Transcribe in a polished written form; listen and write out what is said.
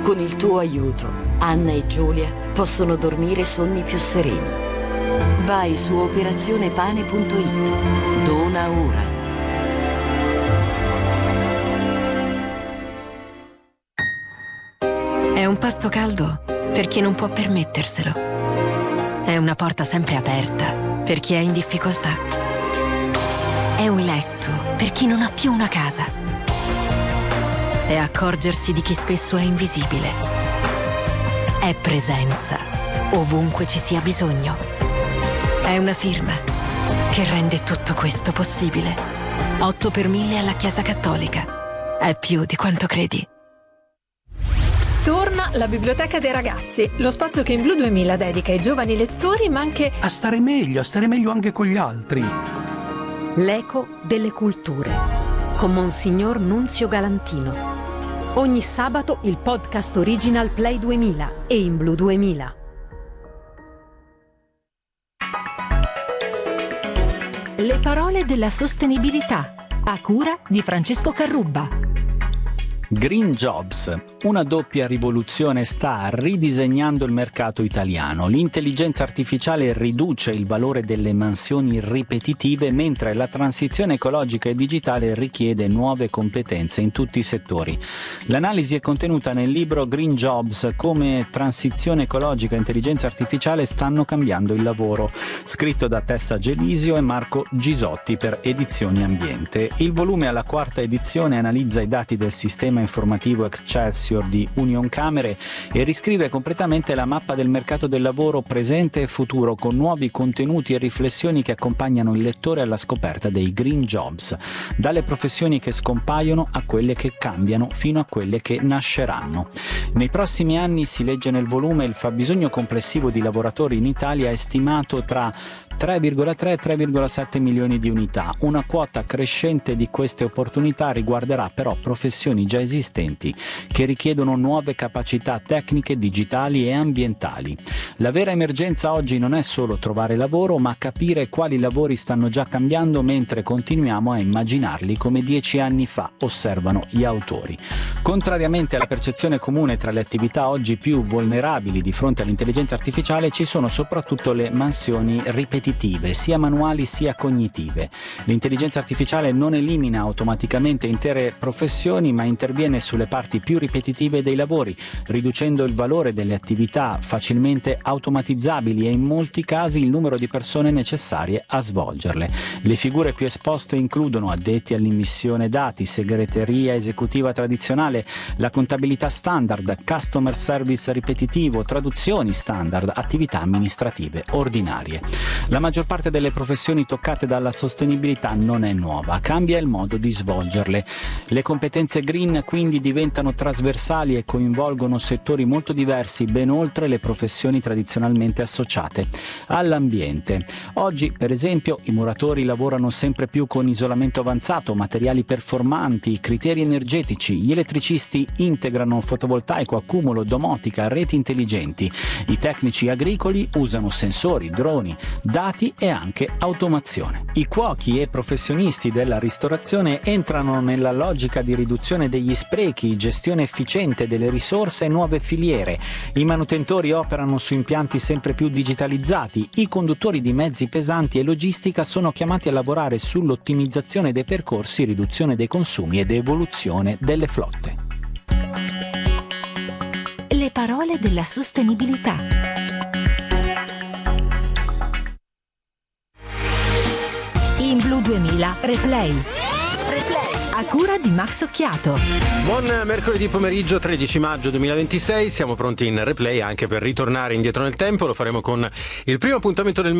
Con il tuo aiuto, Anna e Giulia possono dormire sonni più sereni. Vai su operazionepane.it. Dona ora. È un pasto caldo per chi non può permetterselo. È una porta sempre aperta per chi è in difficoltà. È un letto per chi non ha più una casa. È accorgersi di chi spesso è invisibile. È presenza ovunque ci sia bisogno. È una firma che rende tutto questo possibile. 8 per 1000 alla Chiesa Cattolica. È più di quanto credi. Torna la Biblioteca dei Ragazzi, lo spazio che in Blu 2000 dedica ai giovani lettori, ma anche a stare meglio anche con gli altri. L'eco delle culture, con Monsignor Nunzio Galantino. Ogni sabato il podcast Original Play 2000 e in Blu 2000. Le parole della sostenibilità, a cura di Francesco Carrubba. Green Jobs, una doppia rivoluzione sta ridisegnando il mercato italiano. L'intelligenza artificiale riduce il valore delle mansioni ripetitive, mentre la transizione ecologica e digitale richiede nuove competenze in tutti i settori. L'analisi è contenuta nel libro Green Jobs, come transizione ecologica e intelligenza artificiale stanno cambiando il lavoro, scritto da Tessa Gelisio e Marco Gisotti per Edizioni Ambiente. Il volume alla 4ª edizione analizza i dati del sistema informativo Excelsior di Unioncamere e riscrive completamente la mappa del mercato del lavoro presente e futuro, con nuovi contenuti e riflessioni che accompagnano il lettore alla scoperta dei Green Jobs, dalle professioni che scompaiono a quelle che cambiano fino a quelle che nasceranno. Nei prossimi anni, si legge nel volume, il fabbisogno complessivo di lavoratori in Italia è stimato tra 3,3 e 3,7 milioni di unità. Una quota crescente di queste opportunità riguarderà però professioni già esistenti che richiedono nuove capacità tecniche, digitali e ambientali. La vera emergenza oggi non è solo trovare lavoro, ma capire quali lavori stanno già cambiando mentre continuiamo a immaginarli come 10 anni fa, osservano gli autori. Contrariamente alla percezione comune tra le attività oggi più vulnerabili di fronte all'intelligenza artificiale, ci sono soprattutto le mansioni ripetitive, sia manuali sia cognitive. L'intelligenza artificiale non elimina automaticamente intere professioni, ma interviene sulle parti più ripetitive dei lavori, riducendo il valore delle attività facilmente automatizzabili e in molti casi il numero di persone necessarie a svolgerle. Le figure più esposte includono addetti all'immissione dati, segreteria esecutiva tradizionale, la contabilità standard, customer service ripetitivo, traduzioni standard, attività amministrative ordinarie. La maggior parte delle professioni toccate dalla sostenibilità non è nuova, cambia il modo di svolgerle. Le competenze green quindi diventano trasversali e coinvolgono settori molto diversi, ben oltre le professioni tradizionalmente associate all'ambiente. Oggi, per esempio, i muratori lavorano sempre più con isolamento avanzato, materiali performanti, criteri energetici. Gli elettricisti integrano fotovoltaico, accumulo, domotica, reti intelligenti. I tecnici agricoli usano sensori, droni, dati e anche automazione. I cuochi e professionisti della ristorazione entrano nella logica di riduzione degli sprechi, gestione efficiente delle risorse e nuove filiere. I manutentori operano su impianti sempre più digitalizzati. I conduttori di mezzi pesanti e logistica sono chiamati a lavorare sull'ottimizzazione dei percorsi, riduzione dei consumi ed evoluzione delle flotte. Le parole della sostenibilità. In Blu 2000 Replay. A cura di Max Occhiato. Buon mercoledì pomeriggio 13 maggio 2026, siamo pronti in replay anche per ritornare indietro nel tempo. Lo faremo con il primo appuntamento del